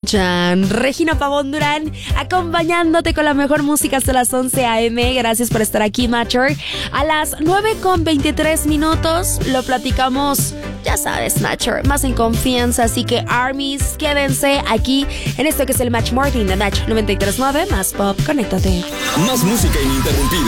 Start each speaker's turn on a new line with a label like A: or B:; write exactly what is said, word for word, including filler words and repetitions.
A: escuchan Regina Pavón Durán, acompañándote con la mejor música hasta las once a.m. Gracias por estar aquí, Matcher. A las nueve con veintitrés minutos lo platicamos, ya sabes, Matcher, más en confianza. Así que, Armies, quédense aquí en esto que es el Match Morning de Match noventa y tres punto nueve, más pop. Conéctate.
B: Más música ininterrumpida.